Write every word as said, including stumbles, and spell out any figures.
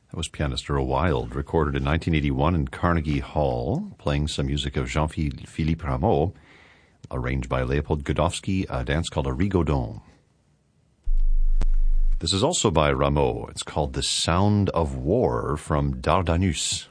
That was pianist Earl Wild, recorded in nineteen eighty-one in Carnegie Hall, playing some music of Jean-Philippe Rameau, arranged by Leopold Godofsky, a dance called a rigodon. This is also by Rameau. It's called The Sound of War from Dardanus.